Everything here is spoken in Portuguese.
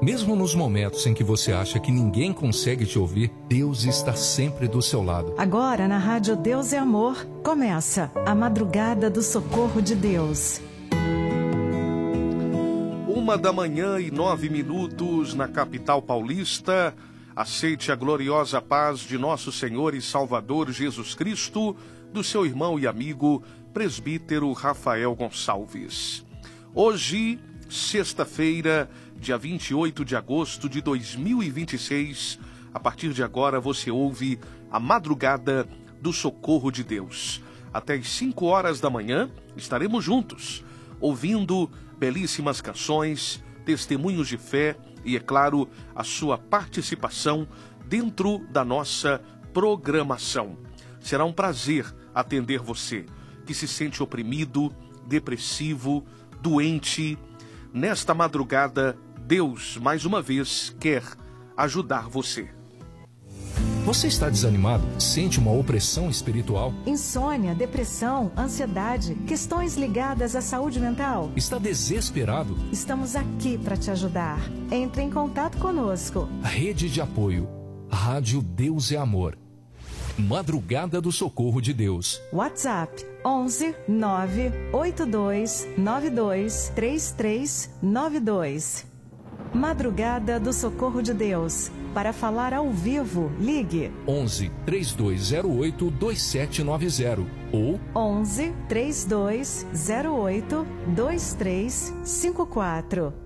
Mesmo nos momentos em que você acha que ninguém consegue te ouvir, Deus está sempre do seu lado. Agora na Rádio Deus é Amor, começa a Madrugada do Socorro de Deus. 1h09 na capital paulista. Aceite a gloriosa paz de nosso Senhor e Salvador Jesus Cristo, do seu irmão e amigo, presbítero Rafael Gonçalves. Hoje, sexta-feira, dia 28 de agosto de 2026, a partir de agora você ouve a Madrugada do Socorro de Deus. Até às 5 horas da manhã estaremos juntos, ouvindo belíssimas canções, testemunhos de fé e, é claro, a sua participação dentro da nossa programação. Será um prazer atender você que se sente oprimido, depressivo, doente. Nesta madrugada, Deus, mais uma vez, quer ajudar você. Você está desanimado? Sente uma opressão espiritual? Insônia, depressão, ansiedade, questões ligadas à saúde mental? Está desesperado? Estamos aqui para te ajudar. Entre em contato conosco. Rede de apoio. Rádio Deus é Amor. Madrugada do Socorro de Deus. WhatsApp 11 982 92 3392. Madrugada do Socorro de Deus. Para falar ao vivo, ligue 11 3208 2790 ou 11 3208 2354.